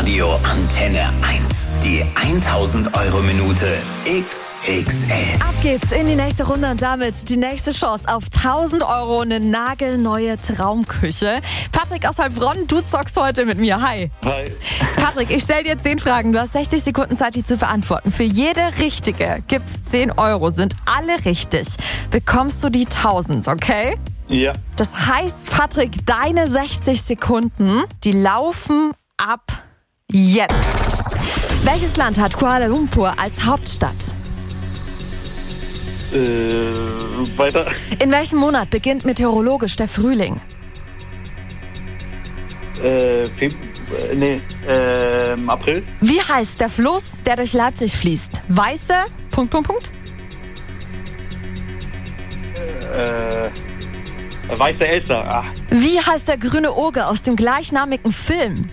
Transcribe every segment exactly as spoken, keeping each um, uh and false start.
Hitradio Antenne eins. Die tausend Euro Minute X X L. Ab geht's in die nächste Runde und damit die nächste Chance auf tausend Euro, eine nagelneue Traumküche. Patrick aus Heilbronn, du zockst heute mit mir. Hi. Hi. Patrick, ich stelle dir zehn Fragen. Du hast sechzig Sekunden Zeit, die zu beantworten. Für jede richtige gibt's zehn Euro. Sind alle richtig, bekommst du die tausend, okay? Ja. Das heißt, Patrick, deine sechzig Sekunden, die laufen ab jetzt. Welches Land hat Kuala Lumpur als Hauptstadt? Äh, weiter. In welchem Monat beginnt meteorologisch der Frühling? Äh, Feb äh, nee, äh, April. Wie heißt der Fluss, der durch Leipzig fließt? Weiße, Punkt, Punkt, Punkt. Äh, Weiße Elster. Ach, Wie heißt der grüne Oger aus dem gleichnamigen Film?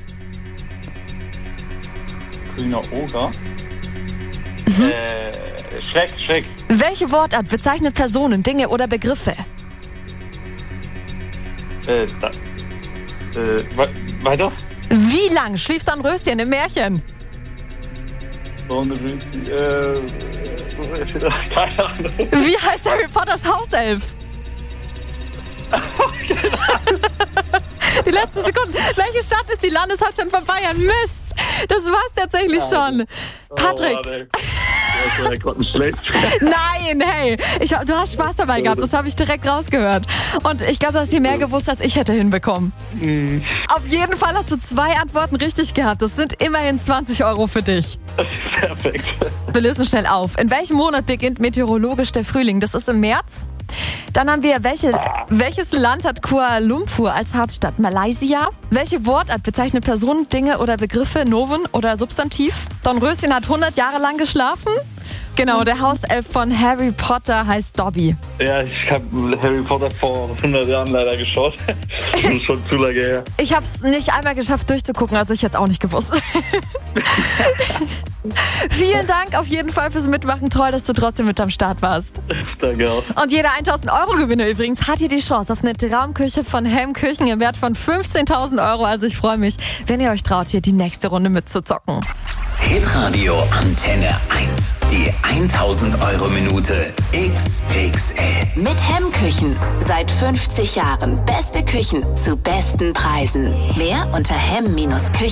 grüner Oger. Äh, Schreck, Schreck. Welche Wortart bezeichnet Personen, Dinge oder Begriffe? Äh, da, äh, we weiter. Wie lang schlief Dornröschen im Märchen? So eine, äh, keine Ahnung. Wie heißt Harry Potters Hauself? Die letzten Sekunden. Welche Stadt ist die Landeshauptstadt von Bayern? Mist! Das war's tatsächlich schon. Patrick. Oh, Mann, das war Gott nicht schlecht. Nein, hey. Ich, du hast Spaß dabei gehabt. Das habe ich direkt rausgehört. Und ich glaube, du hast hier mehr gewusst, als ich hätte hinbekommen. Mhm. Auf jeden Fall hast du zwei Antworten richtig gehabt. Das sind immerhin zwanzig Euro für dich. Perfekt. Wir lösen schnell auf. In welchem Monat beginnt meteorologisch der Frühling? Das ist im März. Dann haben wir, welche, welches Land hat Kuala Lumpur als Hauptstadt? Malaysia? Welche Wortart bezeichnet Personen, Dinge oder Begriffe, Nomen oder Substantiv? Dornröschen hat hundert Jahre lang geschlafen? Genau, der Hauself von Harry Potter heißt Dobby. Ja, ich habe Harry Potter vor hundert Jahren leider geschaut. Das ist schon zu lange her. Ich habe es nicht einmal geschafft durchzugucken, also ich hätte es auch nicht gewusst. Vielen Dank auf jeden Fall fürs Mitmachen. Toll, dass du trotzdem mit am Start warst. Danke auch. Und jeder tausend Euro Gewinner übrigens hat hier die Chance auf eine Traumküche von Helm Küchen im Wert von fünfzehntausend Euro. Also ich freue mich, wenn ihr euch traut, hier die nächste Runde mitzuzocken. Hitradio Antenne eins. Die tausend Euro Minute X X L. Mit Hemmküchen. Seit fünfzig Jahren beste Küchen zu besten Preisen. Mehr unter hemm Bindestrich küchen.